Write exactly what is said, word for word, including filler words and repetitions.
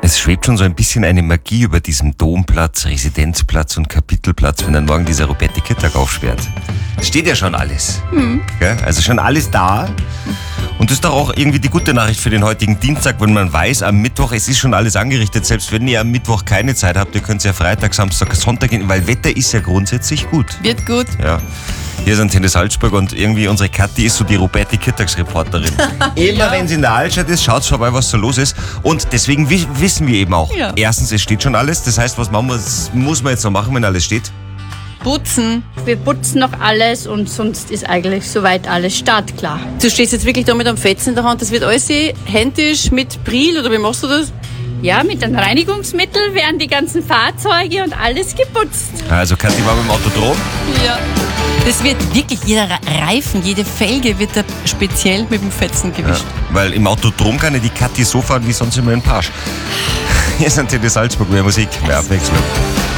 Es schwebt schon so ein bisschen eine Magie über diesem Domplatz, Residenzplatz und Kapitelplatz, wenn dann morgen dieser Robert-Tag aufsperrt. Es steht ja schon alles. Mhm. Gell? Also schon alles da. Und das ist doch auch irgendwie die gute Nachricht für den heutigen Dienstag, wenn man weiß, am Mittwoch, es ist schon alles angerichtet. Selbst wenn ihr am Mittwoch keine Zeit habt, ihr könnt ja Freitag, Samstag, Sonntag gehen, weil Wetter ist ja grundsätzlich gut. Wird gut. Ja. Hier ist Antenne Salzburg und irgendwie unsere Kathi ist so die Roberti-Kirtags-Reporterin. Immer ja. Wenn sie in der Altstadt ist, schaut vorbei, was so los ist. Und deswegen wi- wissen wir eben auch, ja. Erstens, es steht schon alles. Das heißt, was machen wir, muss man jetzt noch machen, wenn alles steht? Putzen. Wir putzen noch alles und sonst ist eigentlich soweit alles startklar. Du stehst jetzt wirklich da mit einem Fetzen in der Hand. Das wird alles händisch mit Priel oder wie machst du das? Ja, mit einem Reinigungsmittel werden die ganzen Fahrzeuge und alles geputzt. Also Kathi war beim Autodrom. Ja. Das wird wirklich, jeder Reifen, jede Felge wird da speziell mit dem Fetzen gewischt. Ja, weil im Autodrom kann ja die Kathi so fahren wie sonst immer in Pasch. Hier sind die Salzburg, mehr Musik, mehr Abwechslung.